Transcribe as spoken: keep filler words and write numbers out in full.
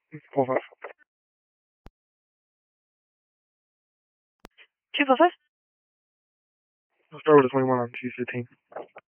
Prøv først. Tu peux faire? Eu estava a ver uma notícia, tem.